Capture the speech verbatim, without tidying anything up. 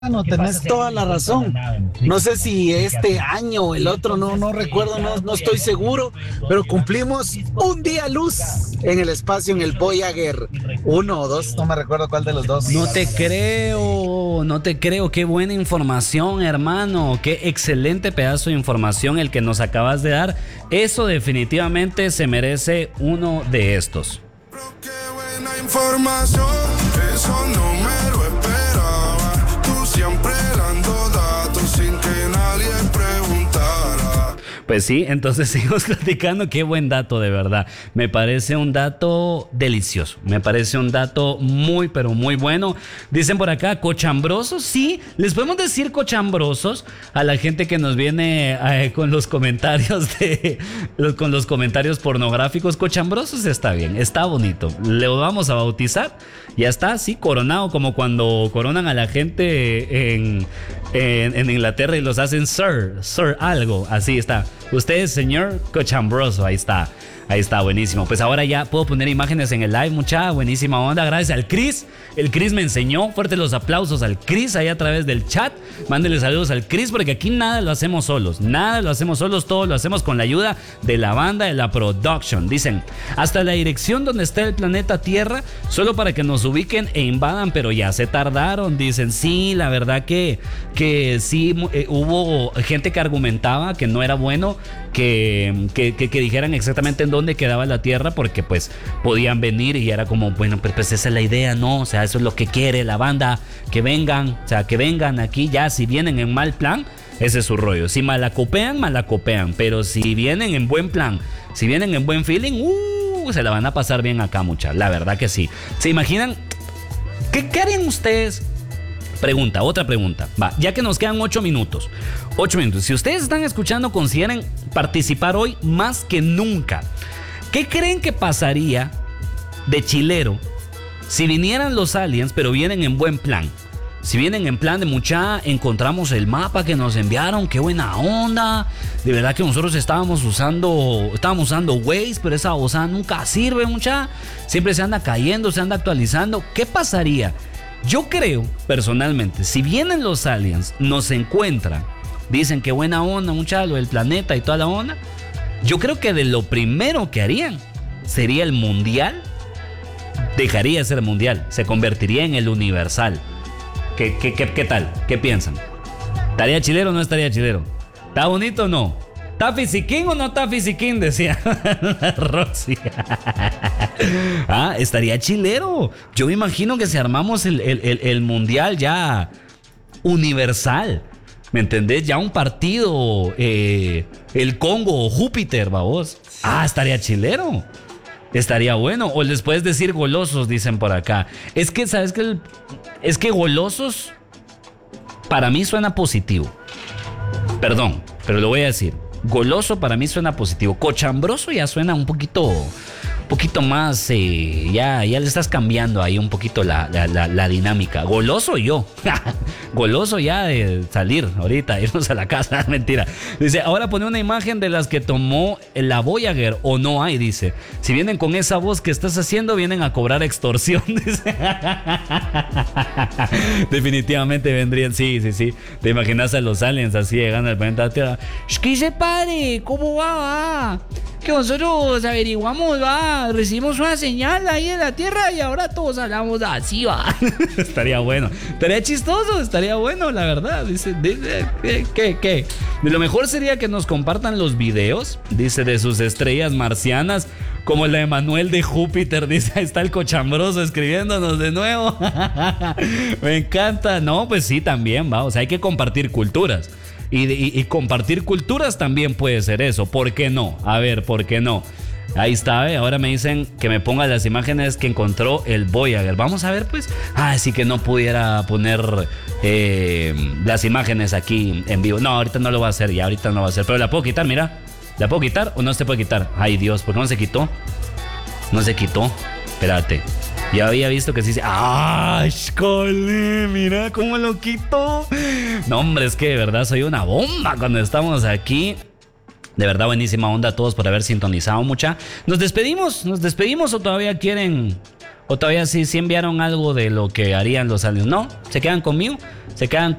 No, tenés toda la razón. No sé si este año o el otro, no, no recuerdo, no, no estoy seguro, pero cumplimos un día luz en el espacio, en el Voyager uno o dos, no me recuerdo cuál de los dos. No te creo, no te creo. Qué buena información, hermano. Qué excelente pedazo de información el que nos acabas de dar. Eso definitivamente se merece uno de estos. Qué buena información, eso no me lo esperaba. Tú siempre dando datos sin que nadie preguntara. Pues sí, entonces seguimos platicando. Qué buen dato, de verdad. Me parece un dato delicioso. Me parece un dato muy, pero muy bueno. Dicen por acá, cochambrosos. Sí, les podemos decir cochambrosos a la gente que nos viene eh, con los comentarios de los, con los comentarios pornográficos. Cochambrosos está bien, está bonito. Le vamos a bautizar. Ya está, sí, coronado, como cuando coronan a la gente en, en, en Inglaterra y los hacen sir, sir algo. Así está. Usted es señor cochambroso, ahí está. Ahí está, buenísimo. Pues ahora ya puedo poner imágenes en el live, mucha buenísima onda. Gracias al Chris. El Chris me enseñó. Fuertes los aplausos al Chris ahí a través del chat. Mándenle saludos al Chris porque aquí nada lo hacemos solos. Nada lo hacemos solos, todo lo hacemos con la ayuda de la banda, de la production. Dicen, hasta la dirección donde está el planeta Tierra, solo para que nos ubiquen e invadan, pero ya se tardaron. Dicen, sí, la verdad que, que sí, eh, hubo gente que argumentaba que no era bueno que, que, que, que dijeran exactamente en dónde quedaba la Tierra, porque pues podían venir y era como, bueno, pues, pues esa es la idea, ¿no? O sea, eso es lo que quiere la banda, que vengan, o sea, que vengan aquí ya, si vienen en mal plan, ese es su rollo. Si malacopean, malacopean, pero si vienen en buen plan, si vienen en buen feeling, uh, se la van a pasar bien acá, mucha, la verdad que sí. ¿Se imaginan? ¿Qué, qué harían ustedes? Pregunta, otra pregunta. Va, ya que nos quedan ocho minutos. Ocho minutos. Si ustedes están escuchando, consideren participar hoy más que nunca. ¿Qué creen que pasaría de chilero si vinieran los aliens, pero vienen en buen plan? Si vienen en plan de mucha, encontramos el mapa que nos enviaron, qué buena onda. De verdad que nosotros estábamos usando, estábamos usando Waze, pero esa osada nunca sirve, mucha. Siempre se anda cayendo, se anda actualizando. ¿Qué pasaría? Yo creo, personalmente, si vienen los aliens, nos encuentran, dicen que buena onda, mucha, lo del planeta y toda la onda. Yo creo que de lo primero que harían sería el mundial. Dejaría de ser mundial, se convertiría en el universal. ¿Qué, qué, qué, qué tal? ¿Qué piensan? ¿Estaría chilero o no estaría chilero? ¿Está bonito o no? ¿Está fisiquín o no está fisiquín? Decía Roxy. Ah, estaría chilero. Yo me imagino que si armamos el, el, el, el mundial ya universal, ¿me entendés? Ya un partido, eh, el Congo o Júpiter, babos. Ah, estaría chilero. Estaría bueno. O les puedes decir golosos, dicen por acá. Es que, ¿sabes qué? Es que golosos para mí suena positivo. Perdón, pero lo voy a decir. Goloso para mí suena positivo. Cochambroso ya suena un poquito, un poquito más, eh, ya, ya le estás cambiando ahí un poquito la, la, la, la dinámica. Goloso yo. Goloso ya de salir ahorita, irnos a la casa. Mentira. Dice, ahora pone una imagen de las que tomó la Voyager o no hay, dice. Si vienen con esa voz que estás haciendo, vienen a cobrar extorsión. Dice. Definitivamente vendrían, sí, sí, sí. Te imaginas a los aliens así llegando al planeta Tierra. ¿Qué se padre? ¿Cómo va? va? Que nosotros averiguamos, va, recibimos una señal ahí en la Tierra y ahora todos hablamos así, va. Estaría bueno, estaría chistoso, estaría bueno, la verdad. Dice, dice ¿qué, qué, qué? De lo mejor sería que nos compartan los videos, dice, de sus estrellas marcianas, como la de Manuel de Júpiter. Dice, ahí está el cochambroso escribiéndonos de nuevo. Me encanta. No, pues sí, también, va, o sea, hay que compartir culturas. Y, y, y compartir culturas también puede ser eso. ¿Por qué no? A ver, ¿por qué no? Ahí está, ¿eh? Ahora me dicen que me ponga las imágenes que encontró el Voyager. Vamos a ver, pues. Ah, sí que no pudiera poner eh, las imágenes aquí en vivo. No, ahorita no lo va a hacer, ya ahorita no lo va a hacer. Pero la puedo quitar, mira. ¿La puedo quitar o no se puede quitar? Ay, Dios, ¿por qué no se quitó? No se quitó. Espérate. Ya había visto que sí se... ¡Ay, cole! Mira cómo lo quito. No, hombre, es que de verdad soy una bomba cuando estamos aquí. De verdad, buenísima onda a todos por haber sintonizado, mucha. ¿Nos despedimos? ¿Nos despedimos o todavía quieren... ¿O todavía sí, sí enviaron algo de lo que harían los aliens? No, se quedan conmigo, se quedan